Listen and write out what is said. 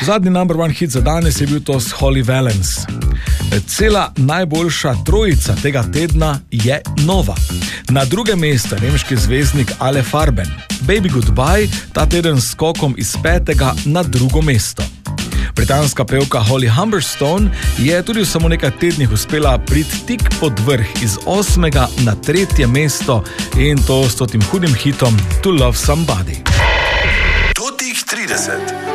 Zadnji number one hit za danes je bil to s Holly Valance. Cela najboljša trojica tega tedna je nova. Na drugem mestu nemški zvezdnik Ale Farben. Baby Goodbye ta teden s skokom iz 5. na 2. mesto. Britanska pevka Holly Humberstone je tudi v samo nekaj tednih uspela priti tik pod vrh iz 8. na 3. mesto in to s tem hudim hitom To Love Somebody. Tutih 30.